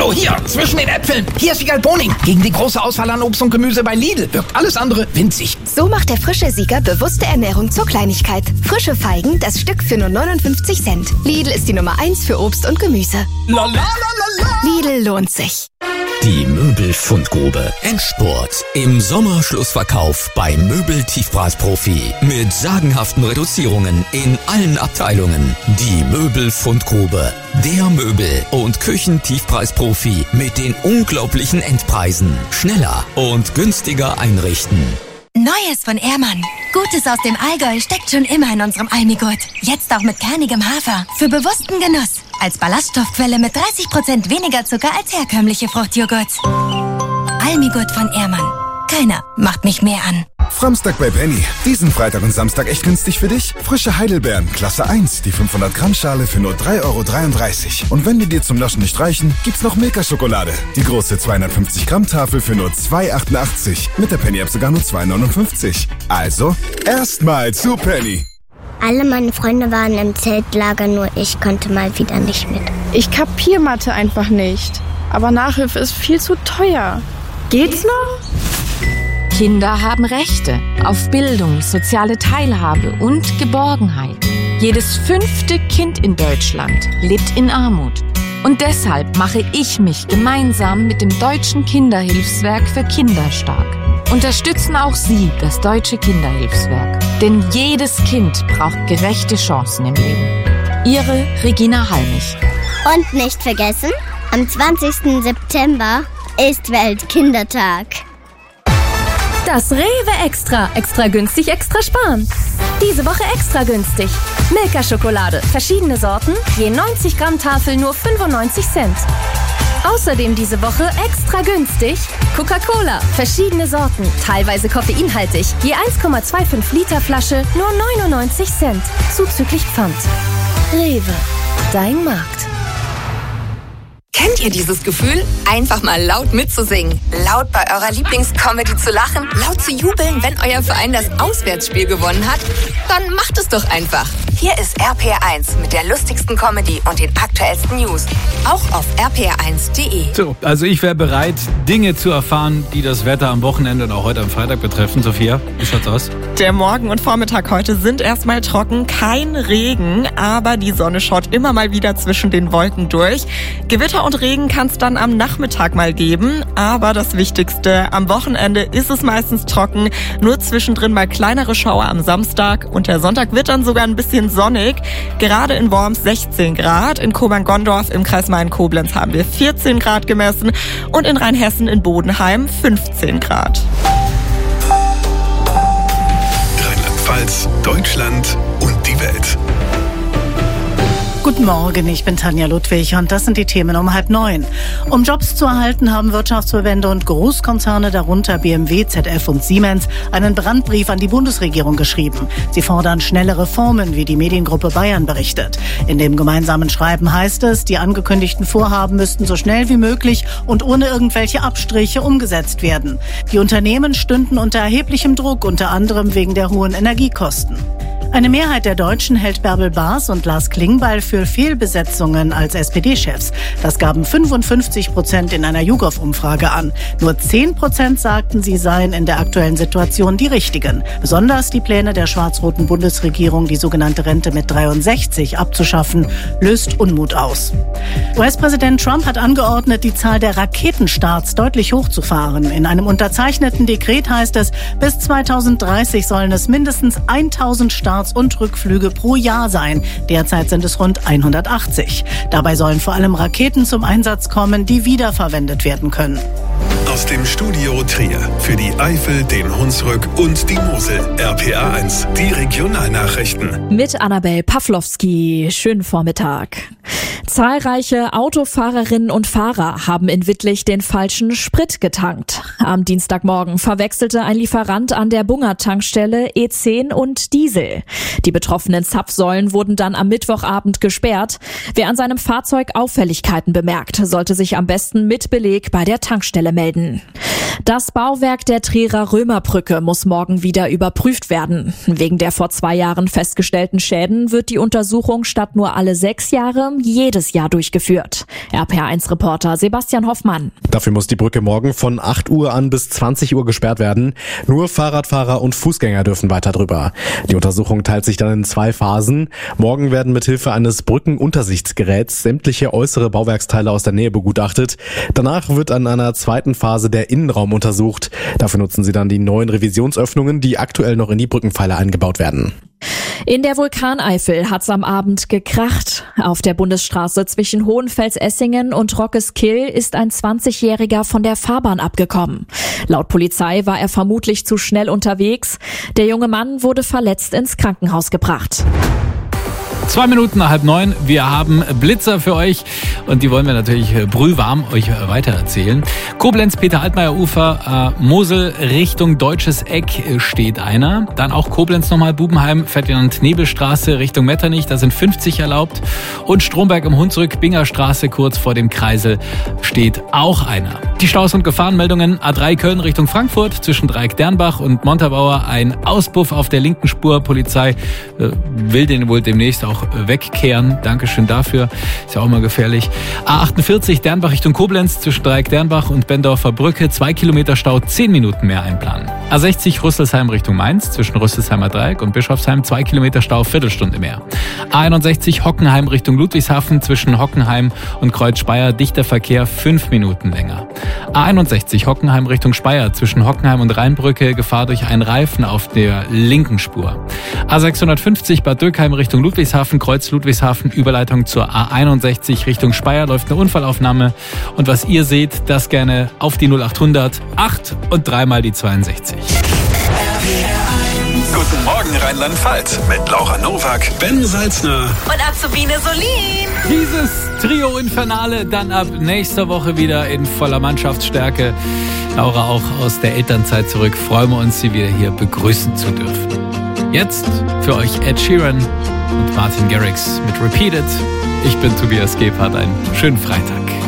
Hallo, hier, zwischen den Äpfeln. Hier ist Wiegald Boning. Gegen die große Auswahl an Obst und Gemüse bei Lidl wirkt alles andere winzig. So macht der frische Sieger bewusste Ernährung zur Kleinigkeit. Frische Feigen, das Stück für nur 59 Cent. Lidl ist die Nummer 1 für Obst und Gemüse. La, la, la, la, la. Lidl lohnt sich. Die Möbelfundgrube. Endspurt. Im Sommerschlussverkauf bei Möbel-Tiefpreisprofi. Mit sagenhaften Reduzierungen in allen Abteilungen. Die Möbelfundgrube. Der Möbel- und Küchentiefpreisprofi mit den unglaublichen Endpreisen. Schneller und günstiger einrichten. Neues von Ehrmann. Gutes aus dem Allgäu steckt schon immer in unserem Almigurt. Jetzt auch mit kernigem Hafer. Für bewussten Genuss. Als Ballaststoffquelle mit 30% weniger Zucker als herkömmliche Fruchtjoghurts. Almigurt von Ehrmann. Keiner macht mich mehr an. Framstag bei Penny. Diesen Freitag und Samstag echt günstig für dich? Frische Heidelbeeren, Klasse 1, die 500 Gramm Schale für nur 3,33 €. Und wenn die dir zum Naschen nicht reichen, gibt's noch Milka-Schokolade. Die große 250 Gramm Tafel für nur 2,88 €. Mit der Penny-App sogar nur 2,59 €. Also, erstmal zu Penny. Alle meine Freunde waren im Zeltlager, nur ich konnte mal wieder nicht mit. Ich kapier Mathe einfach nicht. Aber Nachhilfe ist viel zu teuer. Geht's noch? Kinder haben Rechte auf Bildung, soziale Teilhabe und Geborgenheit. Jedes 5. Kind in Deutschland lebt in Armut. Und deshalb mache ich mich gemeinsam mit dem Deutschen Kinderhilfswerk für Kinder stark. Unterstützen auch Sie das Deutsche Kinderhilfswerk. Denn jedes Kind braucht gerechte Chancen im Leben. Ihre Regina Halmich. Und nicht vergessen, am 20. September ist Weltkindertag. Das Rewe Extra. Extra günstig, extra sparen. Diese Woche extra günstig. Milka-Schokolade, verschiedene Sorten, je 90 Gramm Tafel nur 95 Cent. Außerdem diese Woche extra günstig Coca-Cola, verschiedene Sorten, teilweise koffeinhaltig, je 1,25 Liter Flasche nur 99 Cent, zuzüglich Pfand. Rewe, dein Markt. Kennt ihr dieses Gefühl? Einfach mal laut mitzusingen, laut bei eurer Lieblingscomedy zu lachen, laut zu jubeln, wenn euer Verein das Auswärtsspiel gewonnen hat? Dann macht es doch einfach. Hier ist RPR1 mit der lustigsten Comedy und den aktuellsten News. Auch auf rpr1.de. So, also ich wäre bereit, Dinge zu erfahren, die das Wetter am Wochenende und auch heute am Freitag betreffen. Sophia, wie schaut's aus? Der Morgen und Vormittag heute sind erstmal trocken, kein Regen, aber die Sonne schaut immer mal wieder zwischen den Wolken durch. Gewitter und Regen kann es dann am Nachmittag mal geben, aber das Wichtigste, am Wochenende ist es meistens trocken, nur zwischendrin mal kleinere Schauer am Samstag und der Sonntag wird dann sogar ein bisschen sonnig. Gerade in Worms 16 Grad, in Kobern-Gondorf im Kreis Main-Koblenz haben wir 14 Grad gemessen und in Rheinhessen in Bodenheim 15 Grad. Rheinland-Pfalz, Deutschland und die Welt. Guten Morgen, ich bin Tanja Ludwig und das sind die Themen um 8:30. Um Jobs zu erhalten, haben Wirtschaftsverbände und Großkonzerne, darunter BMW, ZF und Siemens, einen Brandbrief an die Bundesregierung geschrieben. Sie fordern schnelle Reformen, wie die Mediengruppe Bayern berichtet. In dem gemeinsamen Schreiben heißt es, die angekündigten Vorhaben müssten so schnell wie möglich und ohne irgendwelche Abstriche umgesetzt werden. Die Unternehmen stünden unter erheblichem Druck, unter anderem wegen der hohen Energiekosten. Eine Mehrheit der Deutschen hält Bärbel Baas und Lars Klingbeil für Fehlbesetzungen als SPD-Chefs. Das gaben 55% in einer YouGov-Umfrage an. Nur 10% sagten, sie seien in der aktuellen Situation die richtigen. Besonders die Pläne der schwarz-roten Bundesregierung, die sogenannte Rente mit 63 abzuschaffen, löst Unmut aus. US-Präsident Trump hat angeordnet, die Zahl der Raketenstarts deutlich hochzufahren. In einem unterzeichneten Dekret heißt es, bis 2030 sollen es mindestens 1000 Starts und Rückflüge pro Jahr sein. Derzeit sind es rund 180. Dabei sollen vor allem Raketen zum Einsatz kommen, die wiederverwendet werden können. Aus dem Studio Trier für die Eifel, den Hunsrück und die Mosel. RPR1, die Regionalnachrichten. Mit Annabel Pawlowski. Schönen Vormittag. Zahlreiche Autofahrerinnen und Fahrer haben in Wittlich den falschen Sprit getankt. Am Dienstagmorgen verwechselte ein Lieferant an der Bunger-Tankstelle E10 und Diesel. Die betroffenen Zapfsäulen wurden dann am Mittwochabend gesperrt. Wer an seinem Fahrzeug Auffälligkeiten bemerkt, sollte sich am besten mit Beleg bei der Tankstelle melden. Das Bauwerk der Trierer Römerbrücke muss morgen wieder überprüft werden. Wegen der vor 2 Jahren festgestellten Schäden wird die Untersuchung statt nur alle 6 Jahre jedes Jahr durchgeführt. RPA1-Reporter Sebastian Hoffmann. Dafür muss die Brücke morgen von 8 Uhr an bis 20 Uhr gesperrt werden. Nur Fahrradfahrer und Fußgänger dürfen weiter drüber. Die Untersuchung teilt sich dann in 2 Phasen. Morgen werden mithilfe eines Brückenuntersichtsgeräts sämtliche äußere Bauwerksteile aus der Nähe begutachtet. Danach wird an einer zweiten Phase der Innenraum untersucht. Dafür nutzen sie dann die neuen Revisionsöffnungen, die aktuell noch in die Brückenpfeiler eingebaut werden. In der Vulkaneifel hat's am Abend gekracht. Auf der Bundesstraße zwischen Hohenfels-Essingen und Rockeskyll ist ein 20-Jähriger von der Fahrbahn abgekommen. Laut Polizei war er vermutlich zu schnell unterwegs. Der junge Mann wurde verletzt ins Krankenhaus gebracht. 2 Minuten nach 8:30. Wir haben Blitzer für euch und die wollen wir natürlich brühwarm euch weitererzählen. Koblenz, Peter-Altmaier-Ufer, Mosel Richtung Deutsches Eck steht einer. Dann auch Koblenz nochmal, Bubenheim, Ferdinand-Nebel-Straße Richtung Metternich, da sind 50 erlaubt. Und Stromberg im Hunsrück, Bingerstraße kurz vor dem Kreisel steht auch einer. Die Staus und Gefahrenmeldungen: A3 Köln Richtung Frankfurt zwischen Dreieck-Dernbach und Montabaur ein Auspuff auf der linken Spur. Polizei will den wohl demnächst auch wegkehren. Dankeschön dafür. Ist ja auch mal gefährlich. A48 Dernbach Richtung Koblenz zwischen Dreieck-Dernbach und Bendorfer Brücke 2 Kilometer Stau, 10 Minuten mehr einplanen. A60 Rüsselsheim Richtung Mainz zwischen Rüsselsheimer Dreieck und Bischofsheim 2 Kilometer Stau, Viertelstunde mehr. A61 Hockenheim Richtung Ludwigshafen zwischen Hockenheim und Kreuz-Speyer dichter Verkehr 5 Minuten länger. A61 Hockenheim Richtung Speyer zwischen Hockenheim und Rheinbrücke Gefahr durch einen Reifen auf der linken Spur. A650 Bad Dürkheim Richtung Ludwigshafen, Kreuz Ludwigshafen, Überleitung zur A61 Richtung Speyer läuft eine Unfallaufnahme. Und was ihr seht, das gerne auf die 0800 8 und 3 mal die 62. Guten Morgen Rheinland-Pfalz mit Laura Nowak, Ben Salzner und Azubine Solin. Dieses Trio Infernale dann ab nächster Woche wieder in voller Mannschaftsstärke. Laura auch aus der Elternzeit zurück. Freuen wir uns, sie wieder hier begrüßen zu dürfen. Jetzt für euch Ed Sheeran und Martin Garrix mit Repeated. Ich bin Tobias Gebhardt. Einen schönen Freitag.